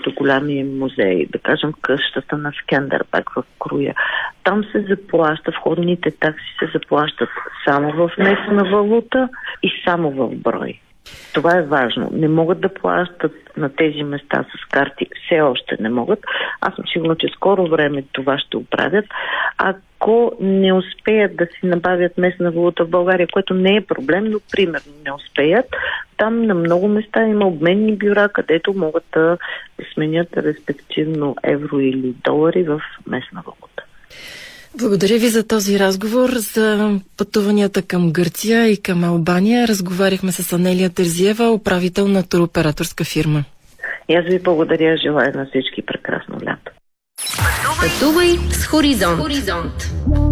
до голямия музей, да кажем къщата на Скендербек в Круя. Там се заплаща, входните такси се заплащат само в местна валута и само в брой. Това е важно. Не могат да плащат на тези места с карти. Все още не могат. Аз съм сигурна, че скоро време това ще оправят. Ако не успеят да си набавят местна валута в България, което не е проблем, но примерно не успеят, там на много места има обменни бюра, където могат да сменят респективно евро или долари в местна валута. Благодаря ви за този разговор, за пътуванията към Гърция и към Албания. Разговаряхме с Анелия Терзиева, управител на туроператорска фирма. И аз ви благодаря, желая на всички прекрасно лято. Пътувай с Хоризонт.